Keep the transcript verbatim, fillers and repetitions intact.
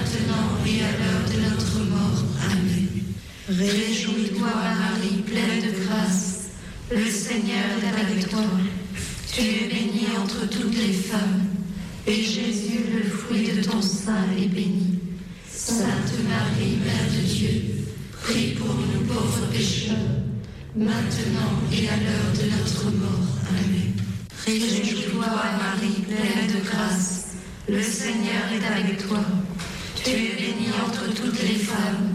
maintenant et à l'heure de notre mort. Amen. Réjouis-toi, Marie, pleine de grâce, le Seigneur est avec toi. Tu es bénie entre toutes les femmes, et Jésus, le fruit de ton sein, est béni. Sainte Marie, Mère de Dieu, prie pour nous pauvres pécheurs, maintenant et à l'heure de notre mort. Amen. Réjouis-toi, Marie, pleine de grâce, le Seigneur est avec toi. Tu es bénie entre toutes les femmes,